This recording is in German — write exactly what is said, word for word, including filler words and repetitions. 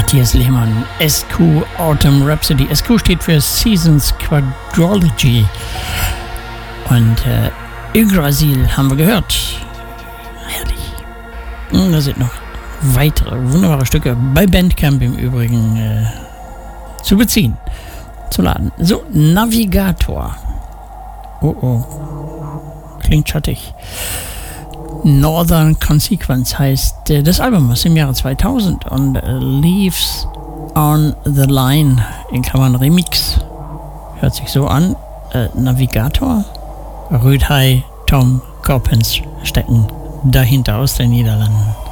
Matthias Lehmann, S Q Autumn Rhapsody. S Q steht für Seasons Quadrology. Und äh, Yggdrasil haben wir gehört. Herrlich. Und da sind noch weitere wunderbare Stücke bei Bandcamp im Übrigen äh, zu beziehen, zu laden. So, Navigator. Oh oh. Klingt schattig. Northern Consequence heißt äh, das Album aus dem Jahre zweitausend und äh, Leaves on the Line in Klammern Remix. Hört sich so an. Äh, Navigator. Rüdhei, Tom Coppens stecken dahinter aus den Niederlanden.